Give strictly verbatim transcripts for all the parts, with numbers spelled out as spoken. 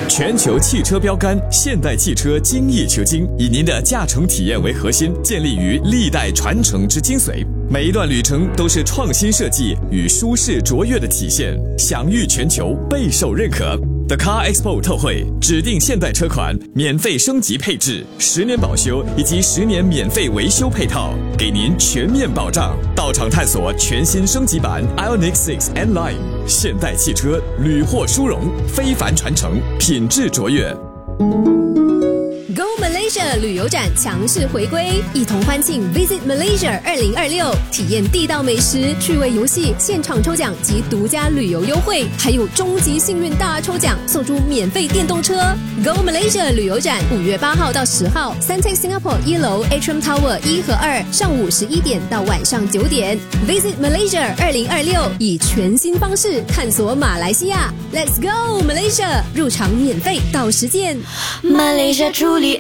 全球汽车标杆现代汽车精益求精，以您的驾乘体验为核心，建立于历代传承之精髓。每一段旅程都是创新设计与舒适卓越的体现，享誉全球，备受认可。The Car Expo 特惠指定现代车款免费升级配置，十年保修以及十年免费维修配套，给您全面保障。到场探索全新升级版 Ioniq 六 N Line， 现代汽车屡获殊荣，非凡传承，品质卓越。 Go Malaysia 旅游展强势回归，一同欢庆 Visit Malaysia 二零二六，体验地道美食、趣味游戏、现场抽奖及独家旅游优惠，还有终极幸运大抽奖，送出免费电动车。Go Malaysia 旅游展五月八号到十号 ，Suntec Singapore 一楼 Atrium Tower 一和二，上午十一点到晚上九点。Visit Malaysia 二零二六，以全新方式探索马来西亚。Let's go Malaysia， 入场免费，到时见。 Malaysia truly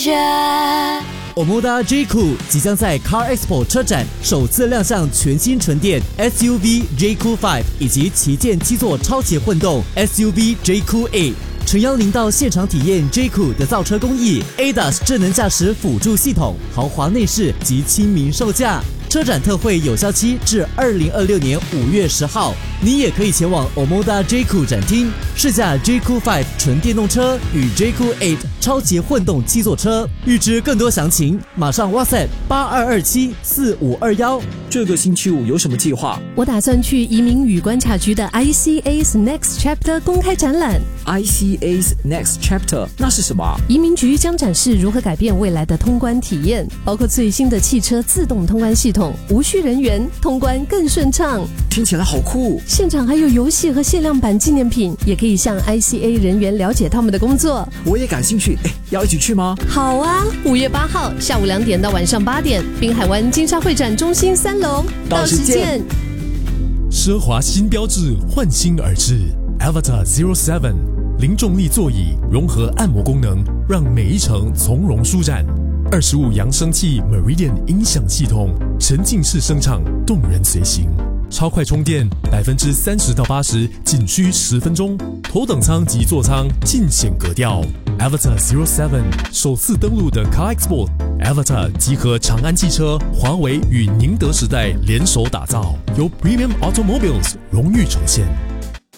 Asia。Omoda J-Cool 即将在 Car Expo 车展首次亮相全新纯电 S U V J-Cool 五以及旗舰七座超级混动 S U V J-Cool 八，诚邀您到现场体验 J-Cool 的造车工艺 ，A D A S 智能驾驶辅助系统、豪华内饰及亲民售价。车展特惠有效期至二零二六年五月十号，你也可以前往 Omoda J-Cool 展厅试驾 J-Cool 五纯电动车与 J-Cool 八超级混动七座车。预知更多详情，马上 WhatsApp 八二二七四五二一。 这个星期五有什么计划？ 我打算去移民与观察局的 I C A's Next Chapter 公开展览。 I C A's Next Chapter 那是什么？ 移民局将展示如何改变未来的通关体验，包括最新的汽车自动通关系统，无需人员，通关更顺畅。 听起来好酷！ 现场还有游戏和限量版纪念品，也可以向 I C A 人员了解他们的工作。 我也感兴趣，哎，要一起去吗？ 好啊，五月八号下午两点到晚上八点，滨海湾金沙会展中心三楼， 到时见。 奢华新标志焕新而至 Avatar 零七，零重力座椅融合按摩功能，让每一程从容舒展。二十五扬声器 Meridian 音响系统，沉浸式声场，动人随行。超快充电，百分之三十到八十仅需十分钟。头等舱及座舱尽显格调。Avatar 零七首次登陆的 Car Expo。Avatar 集合长安汽车、华为与宁德时代联手打造，由 Premium Automobiles 荣誉呈现。